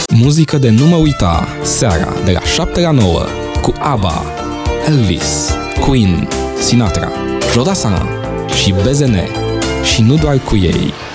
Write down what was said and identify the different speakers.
Speaker 1: Muzică de nu mă uita, seara de la 7 la 9 cu ABBA, Elvis, Queen, Sinatra, Jodasana și BZN și nu doar cu ei.